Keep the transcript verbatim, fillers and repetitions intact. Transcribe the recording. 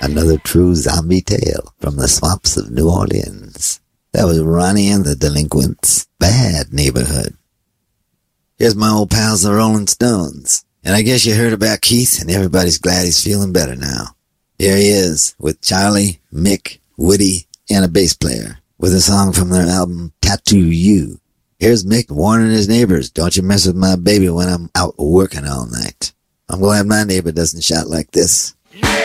Another true zombie tale from the swamps of New Orleans. That was Ronnie and the Delinquents' Bad Neighborhood. Here's my old pals, the Rolling Stones. And I guess you heard about Keith, and everybody's glad he's feeling better now. Here he is, with Charlie, Mick, Woody, and a bass player, with a song from their album, Tattoo You. Here's Mick warning his neighbors, don't you mess with my baby when I'm out working all night. I'm glad my neighbor doesn't shout like this.